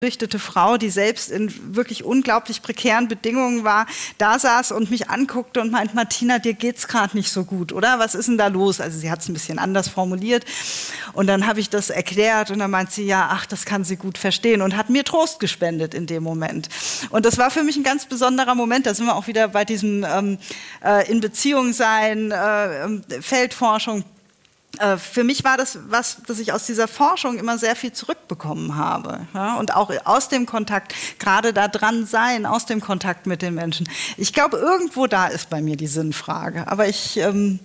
geflüchtete Frau, die selbst in wirklich unglaublich prekären Bedingungen war, da saß und mich anguckte und meint, Martina, dir geht's gerade nicht so gut, oder? Was ist denn da los? Also sie hat es ein bisschen anders formuliert und dann habe ich das erklärt und dann meint sie, ja, ach, das kann sie gut verstehen und hat mir Trost gespendet in dem Moment. Und das war für mich ein ganz besonderer Moment, da sind wir auch wieder bei diesem in Beziehung sein, Feldforschung. Für mich war das was, dass ich aus dieser Forschung immer sehr viel zurückbekommen habe. Ja? Und auch aus dem Kontakt, gerade da dran sein, aus dem Kontakt mit den Menschen. Ich glaube, irgendwo da ist bei mir die Sinnfrage. Aber ich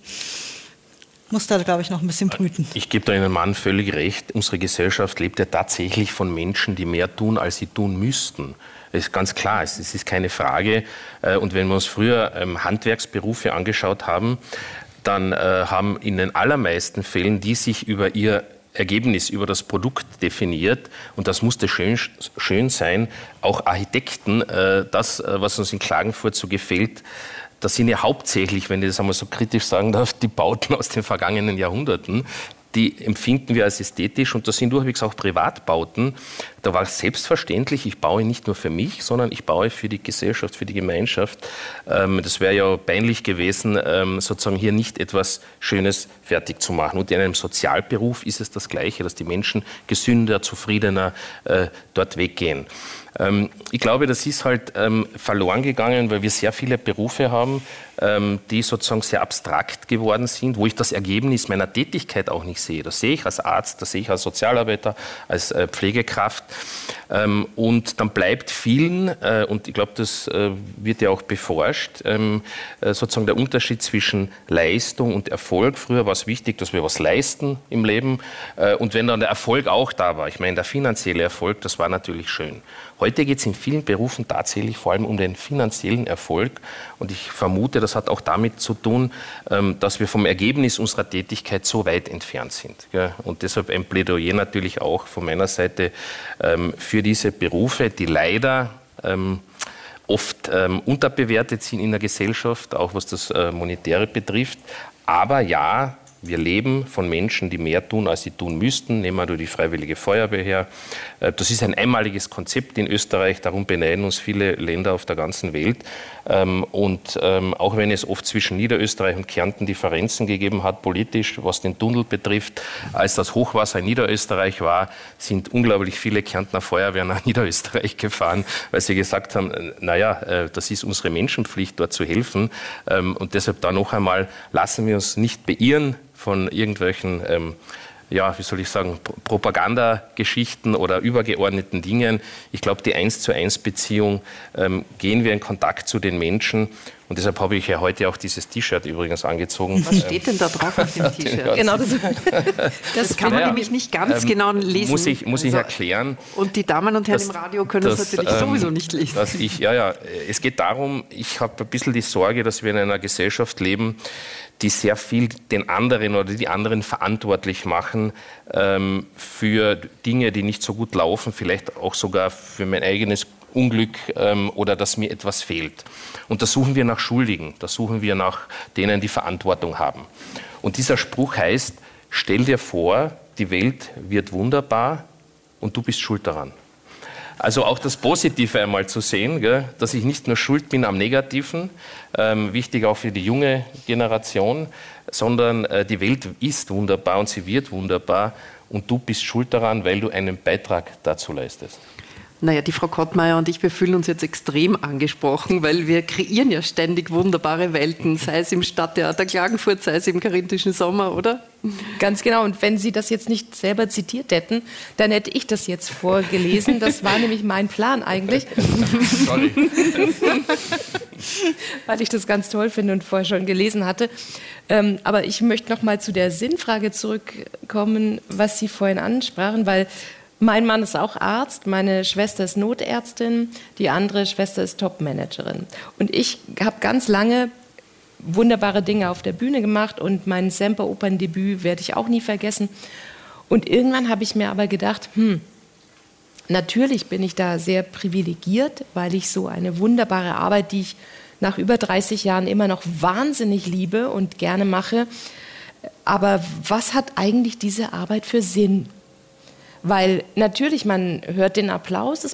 muss da, glaube ich, noch ein bisschen brüten. Ich gebe da Ihnen Mann völlig recht. Unsere Gesellschaft lebt ja tatsächlich von Menschen, die mehr tun, als sie tun müssten. Das ist ganz klar, es ist keine Frage. Und wenn wir uns früher Handwerksberufe angeschaut haben, dann haben in den allermeisten Fällen die sich über ihr Ergebnis, über das Produkt definiert. Und das musste schön sein. Auch Architekten, das, was uns in Klagenfurt so gefällt, das sind ja hauptsächlich, wenn ich das einmal so kritisch sagen darf, die Bauten aus den vergangenen Jahrhunderten. Die empfinden wir als ästhetisch und das sind durchwegs auch Privatbauten. Da war es selbstverständlich, ich baue nicht nur für mich, sondern ich baue für die Gesellschaft, für die Gemeinschaft. Das wäre ja peinlich gewesen, sozusagen hier nicht etwas Schönes fertig zu machen. Und in einem Sozialberuf ist es das Gleiche, dass die Menschen gesünder, zufriedener dort weggehen. Ich glaube, das ist halt verloren gegangen, weil wir sehr viele Berufe haben, die sozusagen sehr abstrakt geworden sind, wo ich das Ergebnis meiner Tätigkeit auch nicht sehe. Das sehe ich als Arzt, das sehe ich als Sozialarbeiter, als Pflegekraft. Und dann bleibt vielen, und ich glaube, das wird ja auch beforscht, sozusagen der Unterschied zwischen Leistung und Erfolg. Früher war es wichtig, dass wir was leisten im Leben. Und wenn dann der Erfolg auch da war, ich meine, der finanzielle Erfolg, das war natürlich schön. Heute geht es in vielen Berufen tatsächlich vor allem um den finanziellen Erfolg. Und ich vermute, das hat auch damit zu tun, dass wir vom Ergebnis unserer Tätigkeit so weit entfernt sind. Und deshalb ein Plädoyer natürlich auch von meiner Seite für diese Berufe, die leider oft unterbewertet sind in der Gesellschaft, auch was das Monetäre betrifft. Aber ja, wir leben von Menschen, die mehr tun, als sie tun müssten. Nehmen wir nur die Freiwillige Feuerwehr her. Das ist ein einmaliges Konzept in Österreich. Darum beneiden uns viele Länder auf der ganzen Welt. Und auch wenn es oft zwischen Niederösterreich und Kärnten Differenzen gegeben hat, politisch, was den Tunnel betrifft, als das Hochwasser in Niederösterreich war, sind unglaublich viele Kärntner Feuerwehren nach Niederösterreich gefahren, weil sie gesagt haben, naja, das ist unsere Menschenpflicht, dort zu helfen. Und deshalb da noch einmal, lassen wir uns nicht beirren von irgendwelchen, wie soll ich sagen, Propagandageschichten oder übergeordneten Dingen. Ich glaube, die 1:1 Beziehung, gehen wir in Kontakt zu den Menschen. Und deshalb habe ich ja heute auch dieses T-Shirt übrigens angezogen. Was steht denn da drauf auf dem T-Shirt? Genau, das kann man nämlich nicht ganz genau lesen. Muss ich erklären. Und die Damen und Herren im Radio können das natürlich sowieso nicht lesen. Es geht darum, ich habe ein bisschen die Sorge, dass wir in einer Gesellschaft leben, die sehr viel den anderen oder die anderen verantwortlich machen für Dinge, die nicht so gut laufen, vielleicht auch sogar für mein eigenes Unglück oder dass mir etwas fehlt. Und da suchen wir nach Schuldigen, da suchen wir nach denen, die Verantwortung haben. Und dieser Spruch heißt, stell dir vor, die Welt wird wunderbar und du bist schuld daran. Also auch das Positive einmal zu sehen, gell, dass ich nicht nur schuld bin am Negativen, wichtig auch für die junge Generation, sondern die Welt ist wunderbar und sie wird wunderbar und du bist schuld daran, weil du einen Beitrag dazu leistest. Naja, die Frau Kottmeier und ich, wir fühlen uns jetzt extrem angesprochen, weil wir kreieren ja ständig wunderbare Welten, sei es im Stadttheater Klagenfurt, sei es im Karinthischen Sommer, oder? Ganz genau. Und wenn Sie das jetzt nicht selber zitiert hätten, dann hätte ich das jetzt vorgelesen. Das war nämlich mein Plan eigentlich. Sorry. Weil ich das ganz toll finde und vorher schon gelesen hatte. Aber ich möchte noch mal zu der Sinnfrage zurückkommen, was Sie vorhin ansprachen, weil mein Mann ist auch Arzt, meine Schwester ist Notärztin, die andere Schwester ist Topmanagerin. Und ich habe ganz lange wunderbare Dinge auf der Bühne gemacht und mein Semperoperndebüt werde ich auch nie vergessen. Und irgendwann habe ich mir aber gedacht, natürlich bin ich da sehr privilegiert, weil ich so eine wunderbare Arbeit, die ich nach über 30 Jahren immer noch wahnsinnig liebe und gerne mache. Aber was hat eigentlich diese Arbeit für Sinn? Weil natürlich, man hört den Applaus, es